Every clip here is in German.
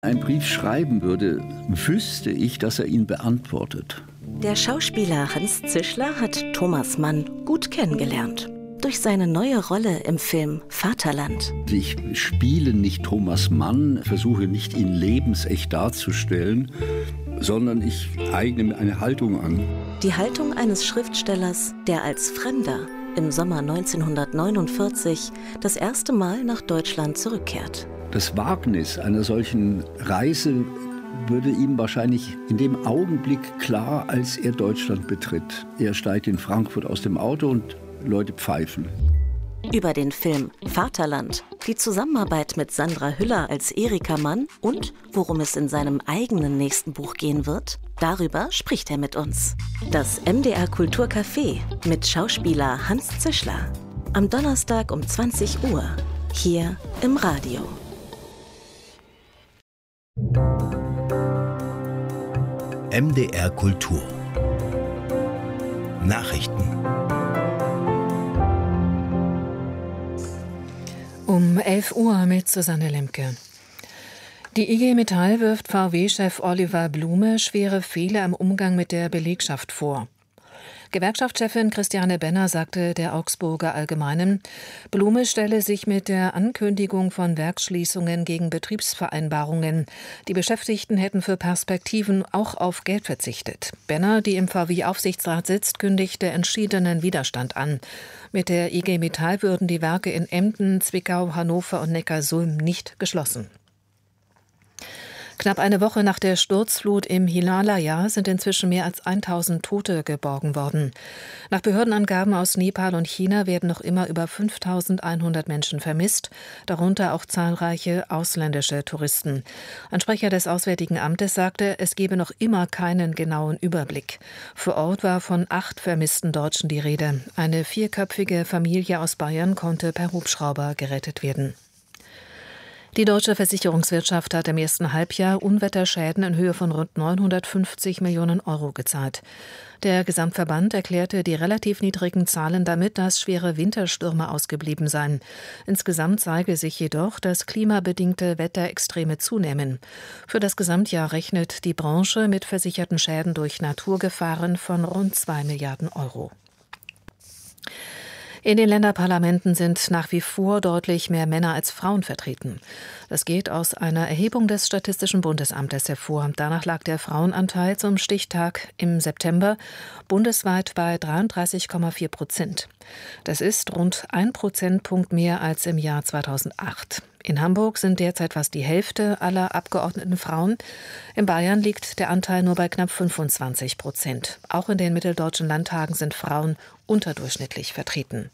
einen Brief schreiben würde, wüsste ich, dass er ihn beantwortet. Der Schauspieler Hans Zischler hat Thomas Mann gut kennengelernt. Durch seine neue Rolle im Film Vaterland. Ich spiele nicht Thomas Mann, versuche nicht, ihn lebensecht darzustellen, sondern ich eigne mir eine Haltung an. Die Haltung eines Schriftstellers, der als Fremder im Sommer 1949 das erste Mal nach Deutschland zurückkehrt. Das Wagnis einer solchen Reise würde ihm wahrscheinlich in dem Augenblick klar, als er Deutschland betritt. Er steigt in Frankfurt aus dem Auto und Leute pfeifen. Über den Film Vaterland, die Zusammenarbeit mit Sandra Hüller als Erika Mann und worum es in seinem eigenen nächsten Buch gehen wird, darüber spricht er mit uns. Das MDR Kulturcafé mit Schauspieler Hans Zischler. Am Donnerstag um 20 Uhr, hier im Radio. MDR Kultur Nachrichten. Um 11 Uhr mit Susanne Lemke. Die IG Metall wirft VW-Chef Oliver Blume schwere Fehler im Umgang mit der Belegschaft vor. Gewerkschaftschefin Christiane Benner sagte der Augsburger Allgemeinen, Blume stelle sich mit der Ankündigung von Werksschließungen gegen Betriebsvereinbarungen. Die Beschäftigten hätten für Perspektiven auch auf Geld verzichtet. Benner, die im VW-Aufsichtsrat sitzt, kündigte entschiedenen Widerstand an. Mit der IG Metall würden die Werke in Emden, Zwickau, Hannover und Neckarsulm nicht geschlossen. Knapp eine Woche nach der Sturzflut im Himalaya sind inzwischen mehr als 1000 Tote geborgen worden. Nach Behördenangaben aus Nepal und China werden noch immer über 5100 Menschen vermisst, darunter auch zahlreiche ausländische Touristen. Ein Sprecher des Auswärtigen Amtes sagte, es gebe noch immer keinen genauen Überblick. Vor Ort war von 8 vermissten Deutschen die Rede. Eine 4-köpfige Familie aus Bayern konnte per Hubschrauber gerettet werden. Die deutsche Versicherungswirtschaft hat im ersten Halbjahr Unwetterschäden in Höhe von rund 950 Millionen Euro gezahlt. Der Gesamtverband erklärte die relativ niedrigen Zahlen damit, dass schwere Winterstürme ausgeblieben seien. Insgesamt zeige sich jedoch, dass klimabedingte Wetterextreme zunehmen. Für das Gesamtjahr rechnet die Branche mit versicherten Schäden durch Naturgefahren von rund 2 Milliarden Euro. In den Länderparlamenten sind nach wie vor deutlich mehr Männer als Frauen vertreten. Das geht aus einer Erhebung des Statistischen Bundesamtes hervor. Danach lag der Frauenanteil zum Stichtag im September bundesweit bei 33,4%. Das ist rund 1 Prozentpunkt mehr als im Jahr 2008. In Hamburg sind derzeit fast die Hälfte aller Abgeordneten Frauen. In Bayern liegt der Anteil nur bei knapp 25%. Auch in den mitteldeutschen Landtagen sind Frauen unterdurchschnittlich vertreten.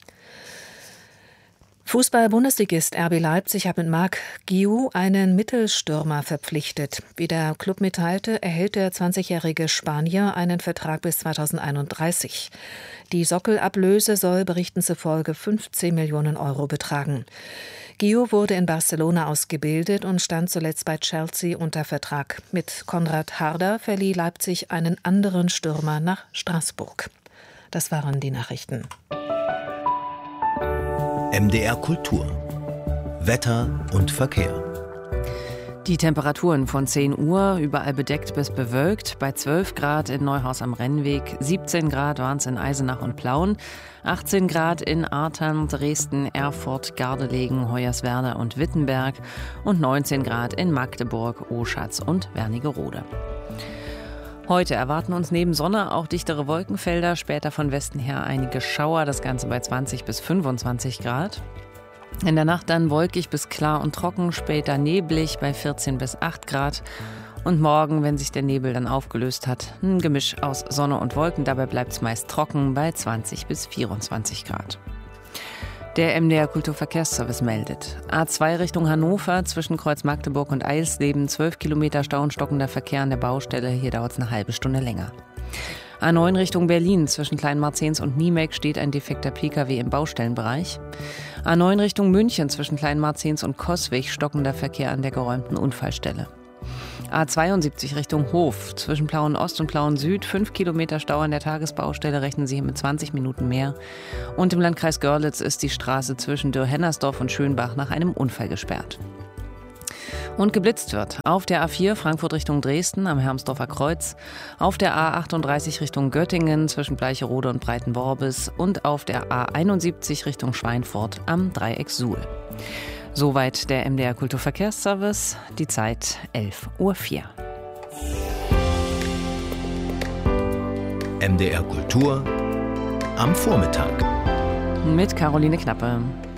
Fußball-Bundesligist RB Leipzig hat mit Marc Guiu einen Mittelstürmer verpflichtet. Wie der Club mitteilte, erhält der 20-jährige Spanier einen Vertrag bis 2031. Die Sockelablöse soll Berichten zufolge 15 Millionen Euro betragen. Guiu wurde in Barcelona ausgebildet und stand zuletzt bei Chelsea unter Vertrag. Mit Konrad Harder verlieh Leipzig einen anderen Stürmer nach Straßburg. Das waren die Nachrichten. MDR Kultur Wetter und Verkehr. Die Temperaturen von 10 Uhr, überall bedeckt bis bewölkt, bei 12 Grad in Neuhaus am Rennweg, 17 Grad waren es in Eisenach und Plauen, 18 Grad in Artern, Dresden, Erfurt, Gardelegen, Hoyerswerda und Wittenberg und 19 Grad in Magdeburg, Oschatz und Wernigerode. Heute erwarten uns neben Sonne auch dichtere Wolkenfelder, später von Westen her einige Schauer, das Ganze bei 20 bis 25 Grad. In der Nacht dann wolkig bis klar und trocken, später neblig bei 14 bis 8 Grad. Und morgen, wenn sich der Nebel dann aufgelöst hat, ein Gemisch aus Sonne und Wolken. Dabei bleibt es meist trocken bei 20 bis 24 Grad. Der MDR Kulturverkehrsservice meldet. A2 Richtung Hannover zwischen Kreuz Magdeburg und Eisleben, 12 Kilometer Stau und stockender Verkehr an der Baustelle. Hier dauert es eine halbe Stunde länger. A9 Richtung Berlin zwischen Kleinmarzens und Niemek steht ein defekter Pkw im Baustellenbereich. A9 Richtung München zwischen Kleinmarzens und Coswig stockender Verkehr an der geräumten Unfallstelle. A72 Richtung Hof zwischen Plauen Ost und Plauen Süd, 5 Kilometer Stau an der Tagesbaustelle, rechnen Sie hier mit 20 Minuten mehr. Und im Landkreis Görlitz ist die Straße zwischen Dürr-Hennersdorf und Schönbach nach einem Unfall gesperrt. Und geblitzt wird auf der A4 Frankfurt Richtung Dresden am Hermsdorfer Kreuz, auf der A38 Richtung Göttingen zwischen Bleicherode und Breitenworbis und auf der A71 Richtung Schweinfurt am Dreieck Suhl. Soweit der MDR Kulturverkehrsservice, die Zeit 11:04 Uhr. MDR Kultur am Vormittag. Mit Caroline Knappe.